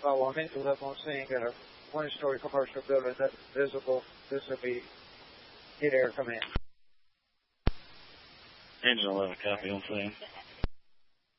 Bravo, I'm into left on scene. Got a one-story commercial building that's visible. This will be hit air command. Engine 11, copy on scene.